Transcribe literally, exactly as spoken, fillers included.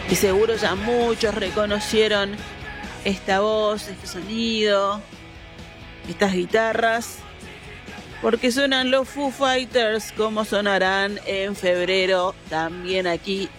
Y seguro ya muchos reconocieron esta voz, este sonido, estas guitarras, porque suenan los Foo Fighters como sonarán en febrero también aquí